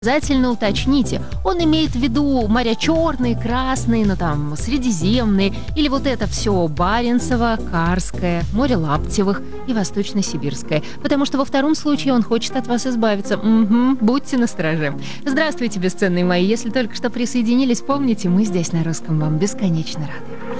Обязательно уточните, он имеет в виду моря Черные, Красные, Средиземные, или вот это все Баренцево, Карское, море Лаптевых и Восточно-Сибирское. Потому что во втором случае он хочет от вас избавиться. Будьте настороже. Здравствуйте, бесценные мои. Если только что присоединились, помните, мы здесь на Русском вам бесконечно рады.